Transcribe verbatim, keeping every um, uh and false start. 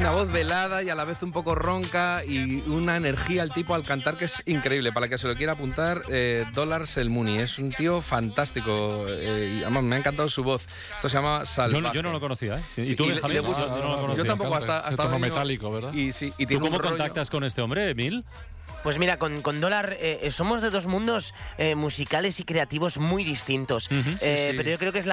una voz velada y a la vez un poco ronca y una energía al tipo al cantar que es increíble. Para el que se lo quiera apuntar, eh, Dollars el Muni. Es un tío fantástico. Eh, y además me ha encantado su voz. Esto se llama Salvaje. Yo no, yo no lo conocía, ¿eh? ¿Y tú, Y le- Javier? le gusta- yo, yo no lo conocía. Yo tampoco, hasta, Ese hasta tono ahora vino- metálico, ¿verdad? Y, sí, y ¿Tú tiene cómo un rollo- contactas con este hombre, Emil? Pues mira, con, con Dólar eh, somos de dos mundos eh, musicales y creativos muy distintos. Uh-huh. Eh, Sí, sí. Pero yo creo que es la